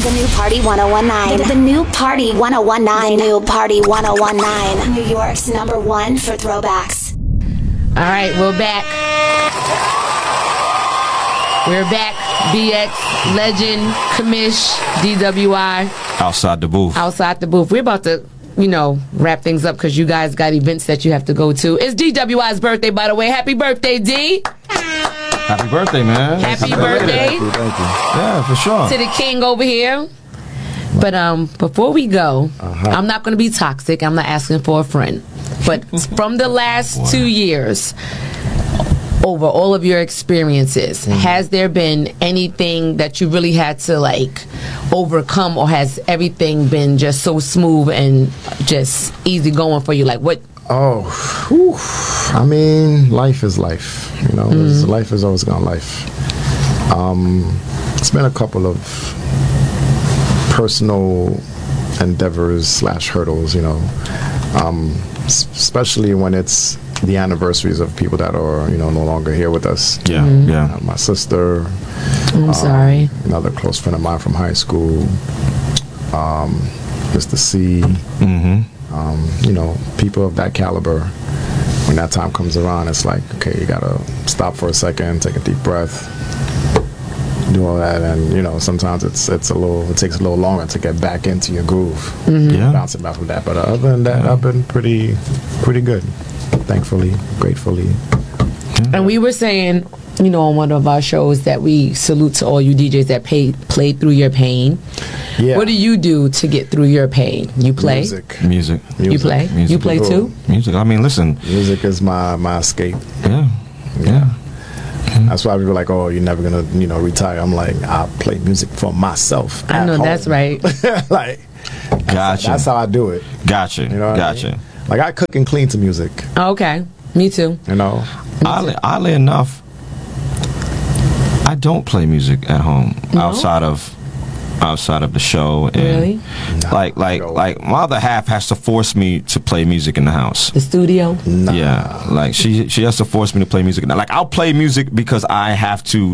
The new Party 1019. The new Party 1019. The new Party 1019. New York's #1 for throwbacks. All right, we're back. We're back. BX, Legend, Commish, DWI. Outside the booth. Outside the booth. We're about to, wrap things up because you guys got events that you have to go to. It's DWI's birthday, by the way. Happy birthday, D. Happy birthday, man. Happy birthday. Thank you. Yeah, for sure. To the king over here. But before we go, I'm not going to be toxic. I'm not asking for a friend. But from the last 2 years, over all of your experiences, has there been anything that you really had to overcome, or has everything been just so smooth and just easy going for you? What? I mean, life is life. Life is always gone life. It's been a couple of personal endeavors / hurdles, especially when it's the anniversaries of people that are, no longer here with us. Yeah, yeah. My sister. I'm sorry. Another close friend of mine from high school. Mr. C. People of that caliber. When that time comes around, it's like, okay, you gotta stop for a second, take a deep breath, do all that, and sometimes it takes a little longer to get back into your groove. Yeah. Bouncing back from that, but other than that, I've been pretty good. Thankfully, gratefully. And we were saying, on one of our shows that we salute to all you DJs that play through your pain. Yeah. What do you do to get through your pain? You play? Music. You play? Music. You play too? Music. I mean, listen. Music is my escape. Yeah. That's why people are like, oh, you're never gonna, retire. I'm like, I play music for myself. I know, home. that's right. Gotcha. That's how I do it. Gotcha. Gotcha. I mean? Like, I cook and clean to music. Oh, okay. Me too. Oddly enough, I don't play music at home outside of the show. And really? Like my other half has to force me to play music in the house. The studio? Nah. Yeah, like she has to force me to play music. Like, I'll play music because I have to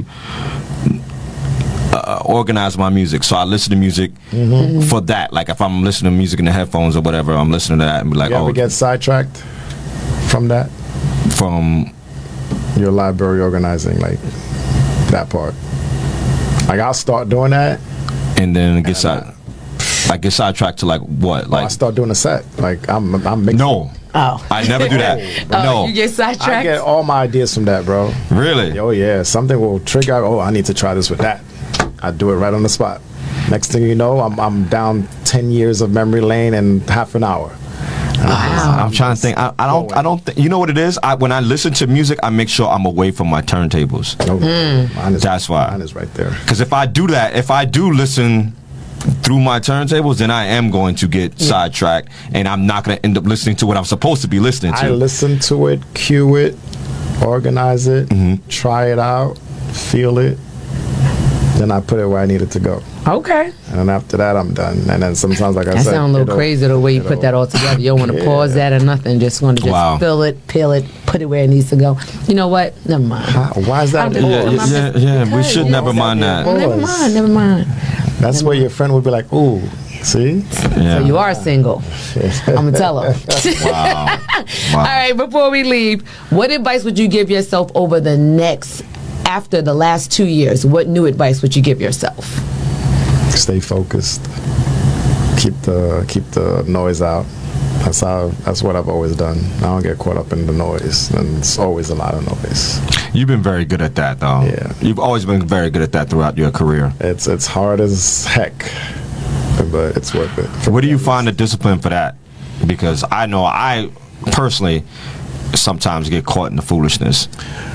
organize my music, so I listen to music for that. Like, if I'm listening to music in the headphones or whatever, I'm listening to that and be like, you ever get sidetracked from that? From your library organizing, like that part. Like, I'll start doing that, and then I get sidetracked to what? Like, I start doing a set. Like, I'm mixing. No. Oh. I never do that. No. You get sidetracked? I get all my ideas from that, bro. Really? Oh, yeah. Something will trigger. Oh, I need to try this with that. I do it right on the spot. Next thing you know, I'm down 10 years of memory lane in half an hour. I'm trying to think. I don't think. You know what it is? When I listen to music, I make sure I'm away from my turntables. That's why. Mine is right there. Because if I do that, if I do listen through my turntables, then I am going to get sidetracked, and I'm not going to end up listening to what I'm supposed to be listening to. I listen to it, cue it, organize it, try it out, feel it, then I put it where I need it to go. Okay. And then after that, I'm done. And then sometimes, like I said, that sounds a little crazy the way you put that all together. You don't want to pause that or nothing. Just want to fill it, peel it, put it where it needs to go. You know what? Never mind. Why is that? Yeah. We should never mind that. Never mind. That's where your friend would be like, ooh, see? Yeah. So you are single. I'm going to tell her. Wow. All right, before we leave, what advice would you give yourself after the last 2 years? What new advice would you give yourself? Stay focused. Keep the noise out. That's what I've always done. I don't get caught up in the noise, and it's always a lot of noise. You've been very good at that, though. Yeah. You've always been very good at that throughout your career. It's hard as heck, but it's worth it. Where do you find the discipline for that? Because I know I personally sometimes get caught in the foolishness.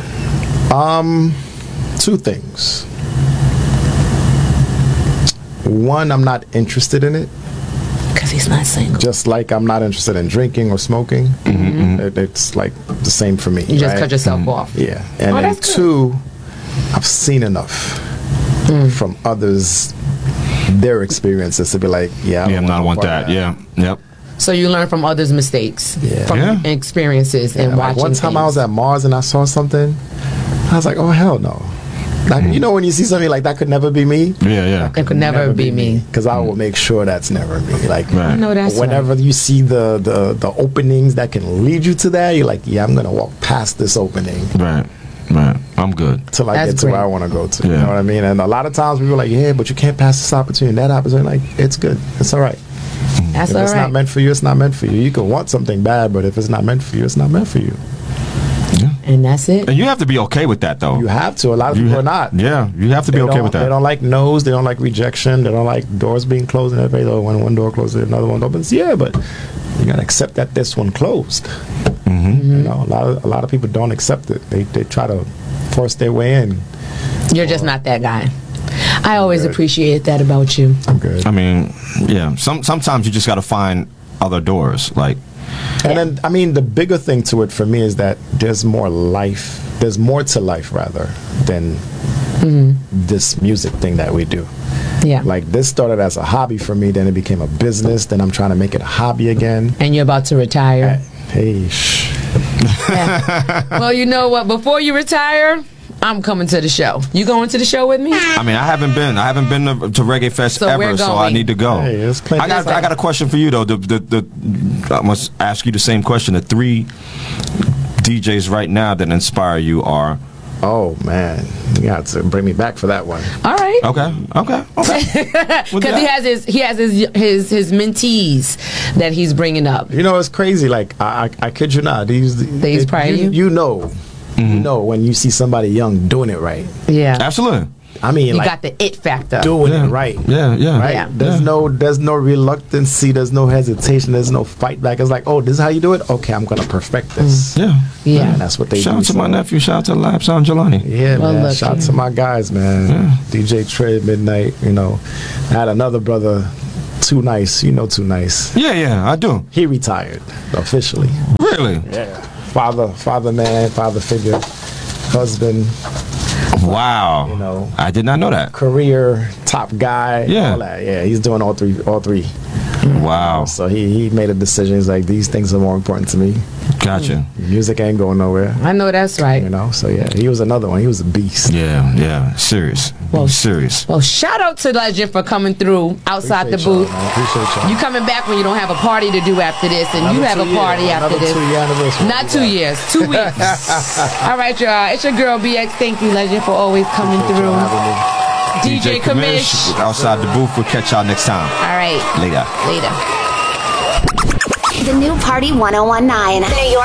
Two things. One, I'm not interested in it. Because he's not single. Just like I'm not interested in drinking or smoking. It's like the same for me. You just cut yourself off. Yeah. And then two, I've seen enough from others, their experiences, to be like, I'm not want that. Yeah. Yep. So you learn from others' mistakes, from experiences, and watching. One time I was at Mars and I saw something. I was like, oh, hell no. Like, you know, when you see something like that could never be me. Yeah. That could never be me. Because I will make sure that's never me. Like, Right. No, that's whenever you see the openings that can lead you to that, you're like, yeah, I'm gonna walk past this opening Right. I'm good. till I That's get to great. where I want to go to. You Yeah. know what I mean? And a lot of times people are like, yeah, but you can't pass this opportunity, that opportunity. Like, it's good. It's all right. That's If all it's right. not meant for you, it's not meant for you. You can want something bad, but if it's not meant for you, it's not meant for you. And that's it. And you have to be okay with that, though. You have to. A lot of You people ha- are not. Yeah, you have to be They okay don't- with that. They don't like no's. They don't like rejection. They don't like doors being closed. And everybody, oh, when one door closes, another one opens. Yeah, but you gotta accept that this one closed. Mm-hmm. You know, a lot of people don't accept it. They try to force their way in. You're just not that guy. I always Good. appreciate that about you. I'm good. I mean, yeah. Sometimes you just got to find other doors. Like, And then, I mean, the bigger thing to it for me is that there's more life. There's more to life, rather, than this music thing that we do. Yeah. Like, this started as a hobby for me, then it became a business, then I'm trying to make it a hobby again. And you're about to retire. Hey, shh. Well, you know what? Before you retire, I'm coming to the show. You going to the show with me? I mean, I haven't been to Reggae Fest So we're ever, so I going. need to go. Hey, there's plenty I of got a question for you though. I must ask you the same question. The 3 DJs right now that inspire you are Oh, man. You got to bring me back for that one. All right. okay. Because he has his mentees that he's bringing up. You know, it's crazy. Like, I kid you not. They inspire you? You know. You know when you see somebody young doing it right. Yeah. Absolutely. I mean, You like, got the it factor. doing Yeah. it right. Yeah. Right? Yeah. There's no reluctancy. There's no hesitation. There's no fight back. It's like, oh, this is how you do it? Okay, I'm going to perfect this. Yeah. Yeah. And that's what they Shout do. out to my so- nephew. Shout out to Lab Sound Jelani. Yeah, Well, man. look Shout out here. to my guys, man. DJ Trey, Midnight. You know, I had another brother, Too Nice. You know, Too Nice. Yeah, I do. He retired officially. Really? Yeah. Father man, father figure, husband, Wow. You know. I did not know that. career, top guy. Yeah. All that. Yeah, he's doing all three. Wow. So he made a decision. He's like, these things are more important to me. Gotcha. Music ain't going nowhere. I know that's right. You know. So yeah, he was another one. He was a beast. Yeah. Serious. Well, Serious. Well, shout out to Legend for coming through outside the Appreciate y'all, booth. man. Appreciate y'all. You coming back when you don't have a party to do after this, and you have Another a 2 party years, after another this. 2-year anniversary. Not 2 years, 2 weeks. All right, y'all. It's your girl BX. Thank you, Legend, for always coming Appreciate y'all through. having me. DJ Kamish. outside the booth. We'll catch y'all next time. All right. Later. Later. The new Party 1019. New York.